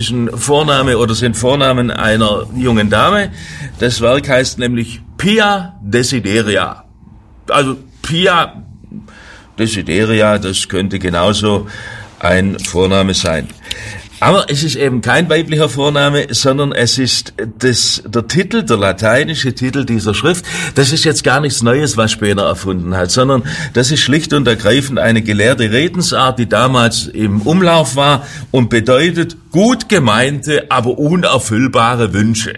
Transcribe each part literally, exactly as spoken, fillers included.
ist ein Vorname oder sind Vornamen einer jungen Dame. Das Werk heißt nämlich Pia Desideria. Also Pia Desideria, das könnte genauso ein Vorname sein. Aber es ist eben kein weiblicher Vorname, sondern es ist das, der Titel, der lateinische Titel dieser Schrift. Das ist jetzt gar nichts Neues, was Spener erfunden hat, sondern das ist schlicht und ergreifend eine gelehrte Redensart, die damals im Umlauf war und bedeutet gut gemeinte, aber unerfüllbare Wünsche.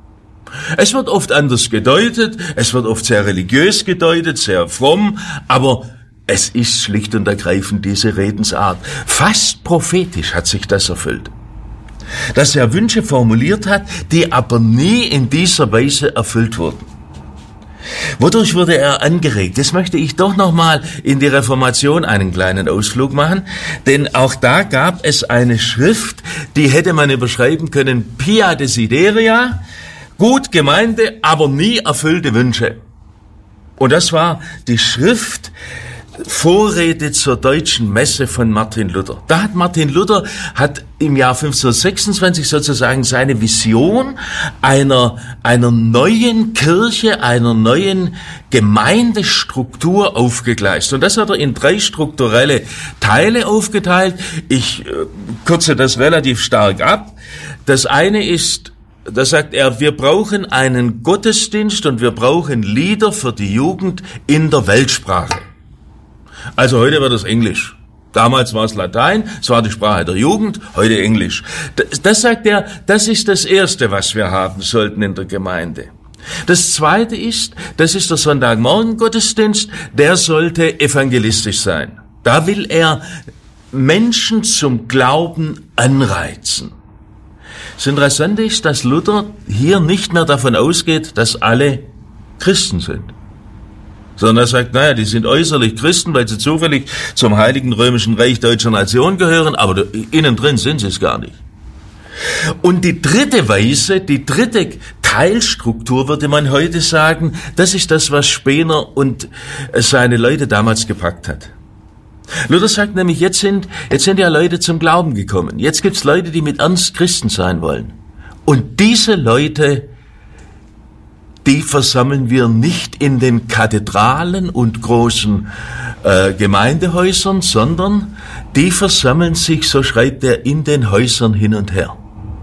Es wird oft anders gedeutet, es wird oft sehr religiös gedeutet, sehr fromm, aber es ist schlicht und ergreifend diese Redensart. Fast prophetisch hat sich das erfüllt. Dass er Wünsche formuliert hat, die aber nie in dieser Weise erfüllt wurden. Wodurch wurde er angeregt? Das möchte ich doch nochmal in die Reformation einen kleinen Ausflug machen, denn auch da gab es eine Schrift, die hätte man überschreiben können, Pia Desideria, gut gemeinte, aber nie erfüllte Wünsche. Und das war die Schrift Vorrede zur deutschen Messe von Martin Luther. Da hat Martin Luther hat im Jahr fünfzehnhundertsechsundzwanzig sozusagen seine Vision einer einer neuen Kirche, einer neuen Gemeindestruktur aufgegleist. Und das hat er in drei strukturelle Teile aufgeteilt. Ich äh, kürze das relativ stark ab. Das eine ist, da sagt er, wir brauchen einen Gottesdienst und wir brauchen Lieder für die Jugend in der Weltsprache. Also heute wird es Englisch. Damals war es Latein, es war die Sprache der Jugend, heute Englisch. Das, das sagt er, das ist das Erste, was wir haben sollten in der Gemeinde. Das Zweite ist, das ist der Sonntagmorgen-Gottesdienst, der sollte evangelistisch sein. Da will er Menschen zum Glauben anreizen. Das Interessante ist, dass Luther hier nicht mehr davon ausgeht, dass alle Christen sind. Sondern er sagt, naja, die sind äußerlich Christen, weil sie zufällig zum Heiligen Römischen Reich deutscher Nation gehören, aber innen drin sind sie es gar nicht. Und die dritte Weise, die dritte Teilstruktur, würde man heute sagen, das ist das, was Spener und seine Leute damals gepackt hat. Luther sagt nämlich, jetzt sind, jetzt sind ja Leute zum Glauben gekommen. Jetzt gibt's Leute, die mit Ernst Christen sein wollen. Und diese Leute, die versammeln wir nicht in den Kathedralen und großen äh, Gemeindehäusern, sondern die versammeln sich, so schreibt er, in den Häusern hin und her.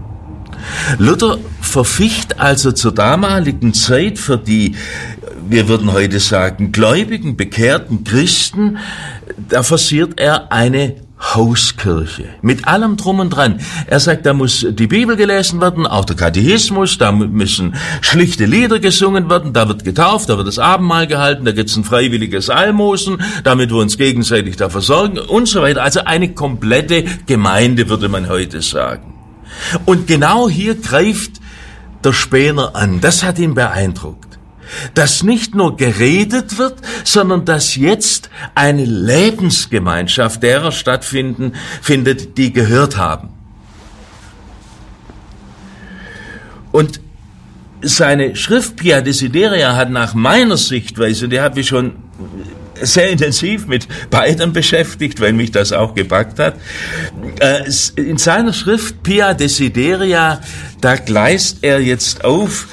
Luther verficht also zur damaligen Zeit für die, wir würden heute sagen, gläubigen, bekehrten Christen, da forciert er eine Hauskirche. Mit allem drum und dran. Er sagt, da muss die Bibel gelesen werden, auch der Katechismus, da müssen schlichte Lieder gesungen werden, da wird getauft, da wird das Abendmahl gehalten, da gibt's ein freiwilliges Almosen, damit wir uns gegenseitig da versorgen und so weiter. Also eine komplette Gemeinde, würde man heute sagen. Und genau hier greift der Spener an. Das hat ihn beeindruckt. Dass nicht nur geredet wird, sondern dass jetzt eine Lebensgemeinschaft derer stattfinden findet, die gehört haben. Und seine Schrift Pia Desideria hat nach meiner Sichtweise, und die habe ich schon sehr intensiv mit beiden beschäftigt, weil mich das auch gepackt hat, in seiner Schrift Pia Desideria, da gleist er jetzt auf,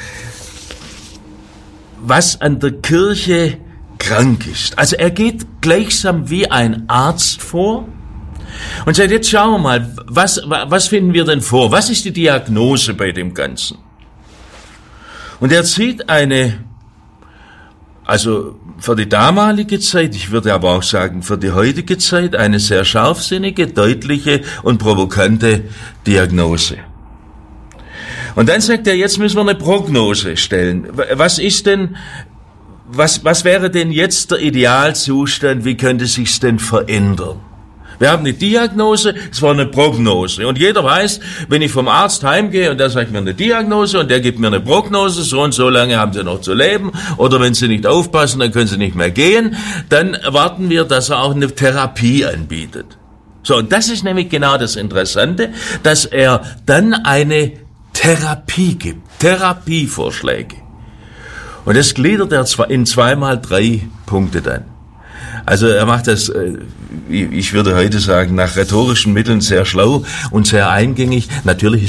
was an der Kirche krank ist. Also er geht gleichsam wie ein Arzt vor und sagt, jetzt schauen wir mal, was, was finden wir denn vor? Was ist die Diagnose bei dem Ganzen? Und er zieht eine, also für die damalige Zeit, ich würde aber auch sagen für die heutige Zeit, eine sehr scharfsinnige, deutliche und provokante Diagnose. Und dann sagt er, jetzt müssen wir eine Prognose stellen. Was ist denn, was, was wäre denn jetzt der Idealzustand? Wie könnte sich's denn verändern? Wir haben eine Diagnose, es war eine Prognose. Und jeder weiß, wenn ich vom Arzt heimgehe und der sagt mir eine Diagnose und der gibt mir eine Prognose, so und so lange haben Sie noch zu leben, oder wenn Sie nicht aufpassen, dann können Sie nicht mehr gehen, dann erwarten wir, dass er auch eine Therapie anbietet. So, und das ist nämlich genau das Interessante, dass er dann eine Therapie gibt, Therapievorschläge. Und das gliedert er in zweimal drei Punkte dann. Also er macht das, ich würde heute sagen, nach rhetorischen Mitteln sehr schlau und sehr eingängig. Natürlich